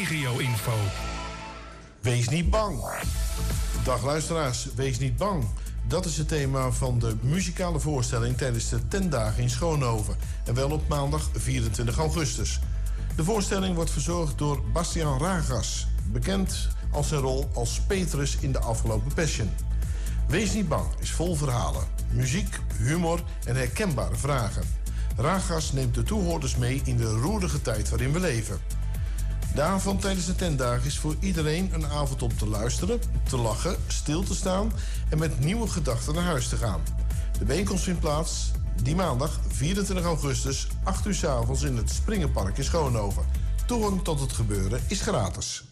regio-info. Wees niet bang. Dag luisteraars, wees niet bang. Dat is het thema van de muzikale voorstelling tijdens de 10 dagen in Schoonhoven. En wel op maandag 24 augustus. De voorstelling wordt verzorgd door Bastiaan Ragas, bekend als zijn rol als Petrus in de afgelopen Passion. Wees niet bang is vol verhalen, muziek, humor en herkenbare vragen. Ragas neemt de toehoorders mee in de roerige tijd waarin we leven. De avond tijdens de 10 dagen is voor iedereen een avond om te luisteren, te lachen, stil te staan en met nieuwe gedachten naar huis te gaan. De bijeenkomst vindt plaats die maandag 24 augustus, 8 uur 's avonds in het Springenpark in Schoonhoven. Toegang tot het gebeuren is gratis.